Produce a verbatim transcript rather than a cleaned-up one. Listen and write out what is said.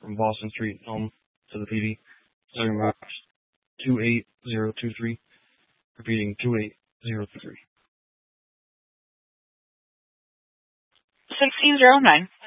from Boston Street home to the P D. Starting box two eight zero two three. Repeating two eight zero two three. sixteen zero nine.